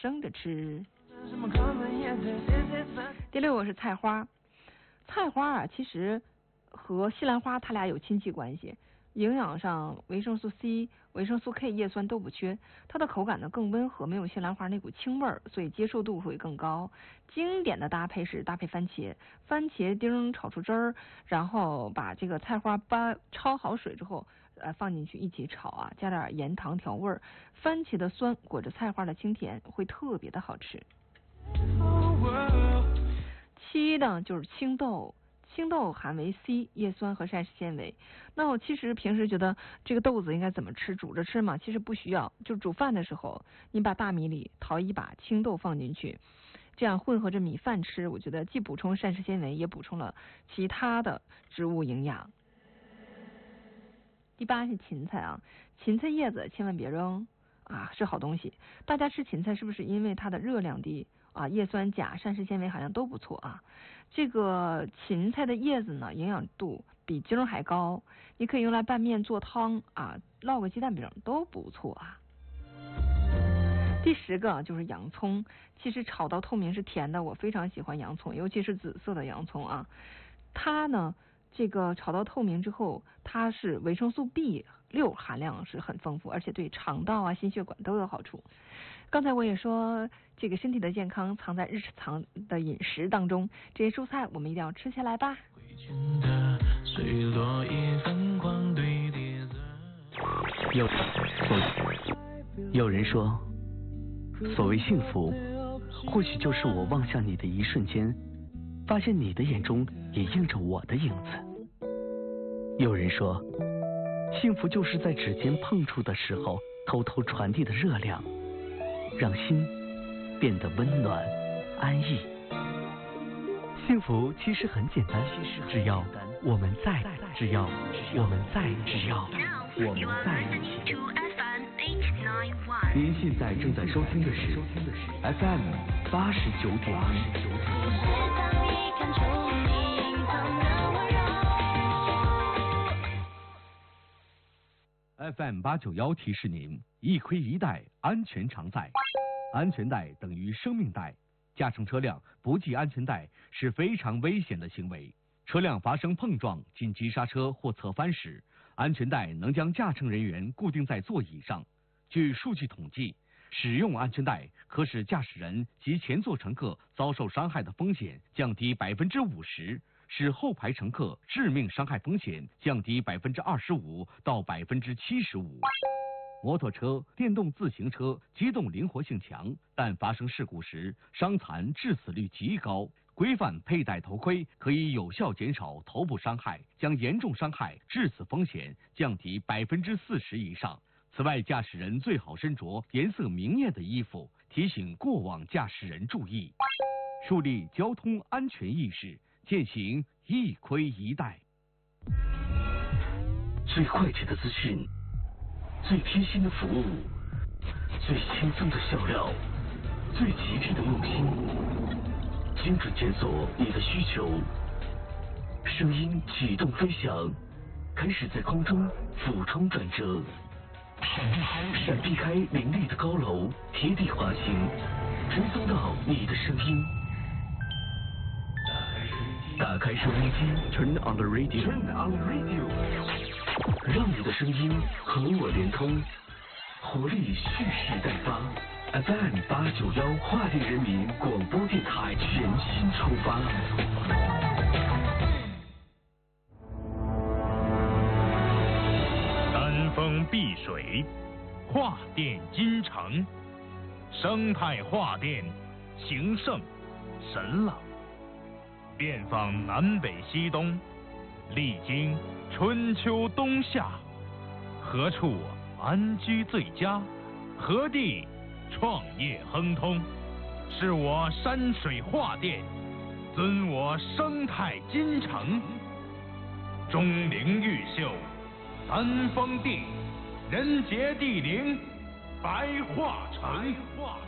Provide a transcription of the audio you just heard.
生着吃。第6个是菜花。菜花啊，其实和西兰花它俩有亲戚关系，营养上维生素 C、维生素 K、叶酸都不缺，它的口感呢更温和，没有西兰花那股清味儿，所以接受度会更高。经典的搭配是搭配番茄，番茄丁炒出汁儿，然后把这个菜花焯好水之后，放进去一起炒啊，加点盐糖调味儿，番茄的酸裹着菜花的清甜，会特别的好吃。7呢就是青豆。青豆含维 C、叶酸和膳食纤维。那我其实平时觉得这个豆子应该怎么吃？煮着吃嘛？其实不需要，就煮饭的时候，你把大米里淘一把青豆放进去，这样混合着米饭吃，我觉得既补充膳食纤维，也补充了其他的植物营养。第8是芹菜啊，芹菜叶子千万别扔啊，是好东西。大家吃芹菜是不是因为它的热量低啊？叶酸、钾、膳食纤维好像都不错啊。这个芹菜的叶子呢，营养度比茎还高，你可以用来拌面、做汤啊，烙个鸡蛋饼都不错啊。第10个就是洋葱，其实炒到透明是甜的，我非常喜欢洋葱，尤其是紫色的洋葱啊。它呢，这个炒到透明之后，它是维生素 B6 含量是很丰富，而且对肠道啊、心血管都有好处。刚才我也说，这个身体的健康藏在日常的饮食当中，这些蔬菜我们一定要吃下来吧。 有人说，所谓幸福，或许就是我望向你的一瞬间，发现你的眼中也映着我的影子。有人说，幸福就是在指尖碰触的时候，偷偷传递的热量，让心变得温暖安逸。幸福其实很简单，只要我们在，只要我们在，只要我们在一起。您现在正在收听的是 FM 89.1。 FM 891提示您：一盔一带，安全常在。安全带等于生命带，驾乘车辆不系安全带是非常危险的行为。车辆发生碰撞、紧急刹车或侧翻时，安全带能将驾乘人员固定在座椅上。据数据统计，使用安全带可使驾驶人及前座乘客遭受伤害的风险降低50%，使后排乘客致命伤害风险降低25%到75%。摩托车、电动自行车机动灵活性强，但发生事故时伤残致死率极高。规范佩戴头盔可以有效减少头部伤害，将严重伤害致死风险降低40%以上。此外，驾驶人最好身着颜色明艳的衣服，提醒过往驾驶人注意，树立交通安全意识，践行一盔一带。 最快捷的资讯，最贴心的服务，最轻松的笑料，最吉利的用心，精准检索你的需求，声音启动飞翔，开始在空中俯冲转折，闪避开林立的高楼，贴地滑行，追踪到你的声音。打开收音机 ，Turn on the radio， 让你的声音和我连通，活力蓄势待发。FM 891桦林人民广播电台全新出发。 山峰碧水，桦电金城，生态桦电，情圣神朗，遍访南北西东，历经春秋冬夏，何处安居最佳？何地创业亨通？是我山水桦电，尊我生态金城。钟灵毓秀，三峰地，人杰地灵，白桦城。